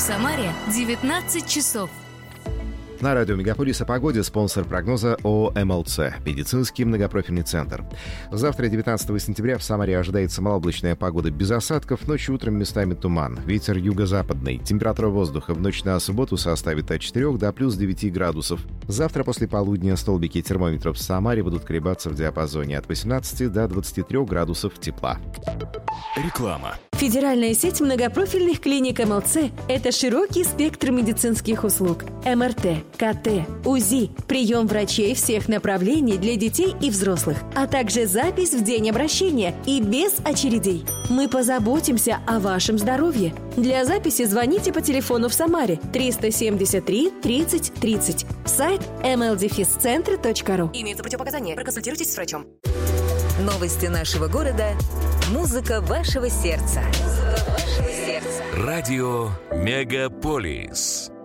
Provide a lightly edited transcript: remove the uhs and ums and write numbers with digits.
Самаре 19 часов. На радио «Мегаполис» о погоде, спонсор прогноза ООО «МЛЦ» – медицинский многопрофильный центр. Завтра, 19 сентября, в Самаре ожидается малооблачная погода без осадков, ночью утром местами туман, ветер юго-западный. Температура воздуха в ночь на субботу составит от 4 до плюс 9 градусов. Завтра после полудня столбики термометров в Самаре будут колебаться в диапазоне от 18 до 23 градусов тепла. Реклама. Федеральная сеть многопрофильных клиник МЛЦ – это широкий спектр медицинских услуг. МРТ, КТ, УЗИ, прием врачей всех направлений для детей и взрослых, а также запись в день обращения и без очередей. Мы позаботимся о вашем здоровье. Для записи звоните по телефону в Самаре 373 30 30. Сайт mldefiscentre.ru. Имеются противопоказания. Проконсультируйтесь с врачом. Новости нашего города. Музыка вашего сердца. Радио «Мегаполис».